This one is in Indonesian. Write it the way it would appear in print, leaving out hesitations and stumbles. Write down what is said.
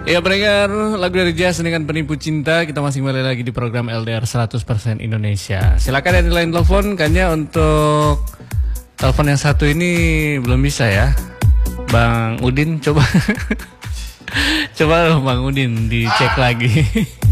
Ya pendengar lagu dari Jazz dengan penipu cinta. Kita masih kembali lagi di program LDR 100% Indonesia. Silakan yang di line telepon. Kayaknya untuk telepon yang satu ini belum bisa ya. Bang Udin coba. Coba Bang Udin dicek lagi.